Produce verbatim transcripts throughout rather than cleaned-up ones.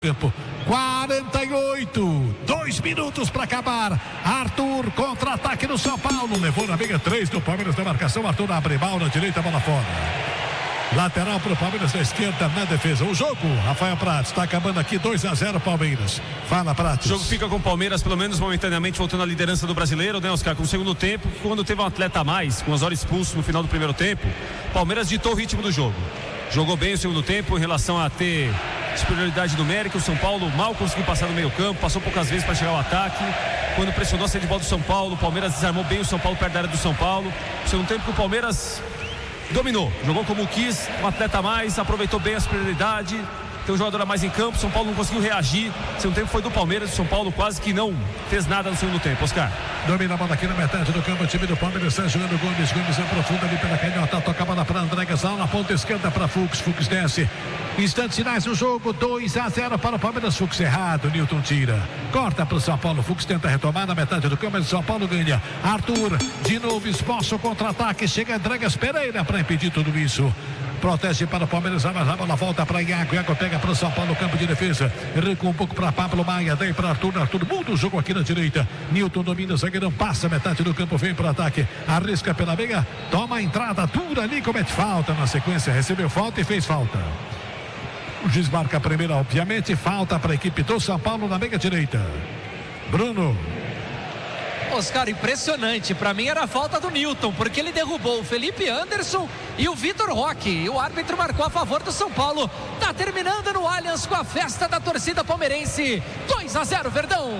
Tempo quarenta e oito, dois minutos para acabar. Arthur, contra-ataque do São Paulo, levou na meia três do Palmeiras na marcação. Arthur abre mal na direita, bola fora. Lateral para o Palmeiras, na esquerda, na defesa. O jogo, Rafael Prates, está acabando aqui dois a zero Palmeiras. Fala, Prates. O jogo fica com o Palmeiras, pelo menos momentaneamente, voltando à liderança do brasileiro, né, Oscar? Com o segundo tempo, quando teve um atleta a mais, com as horas expulso no final do primeiro tempo, Palmeiras ditou o ritmo do jogo. Jogou bem o segundo tempo em relação a ter superioridade numérica. O São Paulo mal conseguiu passar no meio campo, passou poucas vezes para chegar ao ataque. Quando pressionou a saída de bola do São Paulo, o Palmeiras desarmou bem o São Paulo perto da área do São Paulo. No segundo tempo que o Palmeiras dominou, jogou como quis, um atleta a mais, aproveitou bem a superioridade. Tem um jogador a mais em campo, São Paulo não conseguiu reagir. O segundo tempo foi do Palmeiras, o São Paulo quase que não fez nada no segundo tempo, Oscar. Domina a bola aqui na metade do campo, o time do Palmeiras está jogando Gomes, Gomes aprofunda ali pela canhota, toca a bola para André Gasal, na ponta esquerda para Fux, Fux desce. Instantes finais do jogo, dois a zero para o Palmeiras. Fux errado, Newton tira, corta para o São Paulo, Fux tenta retomar na metade do campo, mas o São Paulo ganha. Arthur, de novo esboça o contra-ataque, chega Andregas Pereira para impedir tudo isso. Protege para o Palmeiras, mas a bola volta para Iago. Iago pega para o São Paulo, campo de defesa. Recua um pouco para Pablo Maia, daí para Arthur. Arthur muda o jogo aqui na direita. Newton domina, zagueirão passa metade do campo, vem para o ataque. Arrisca pela meia, toma a entrada dura ali, comete falta na sequência. Recebeu falta e fez falta. O juiz marca a primeira, obviamente. Falta para a equipe do São Paulo na meia direita. Bruno. Oscar, impressionante. Para mim era a falta do Newton, porque ele derrubou o Felipe Anderson e o Vitor Roque. E o árbitro marcou a favor do São Paulo. Tá terminando no Allianz com a festa da torcida palmeirense. dois a zero, Verdão.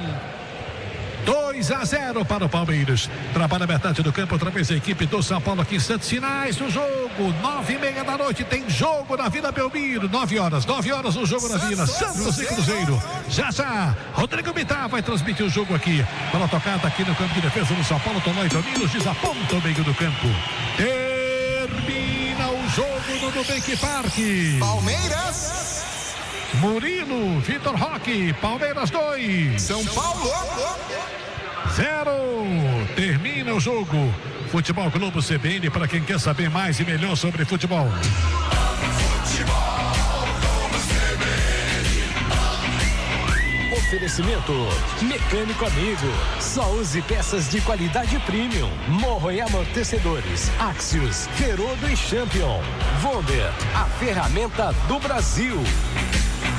dois a zero para o Palmeiras. Trabalha a metade do campo, outra vez a equipe do São Paulo aqui. Instantes finais do jogo, nove e meia da noite. Tem jogo na Vila Belmiro. Nove horas, nove horas o jogo na Vila. Santos e Cruzeiro. Já já, Rodrigo Bittar vai transmitir o jogo aqui. Bola tocada aqui no campo de defesa do São Paulo. Tonói Domingos desaponta o meio do campo. Termina o jogo no Nubank Parque. Palmeiras. Murilo, Vitor Roque, Palmeiras dois. São Paulo zero. Termina o jogo. Futebol Globo C B N para quem quer saber mais e melhor sobre futebol. Futebol Globo C B N. Oferecimento Mecânico Amigo. Só use peças de qualidade premium. Morro e amortecedores. Axios, Ferodo e Champion. Vonder, a ferramenta do Brasil.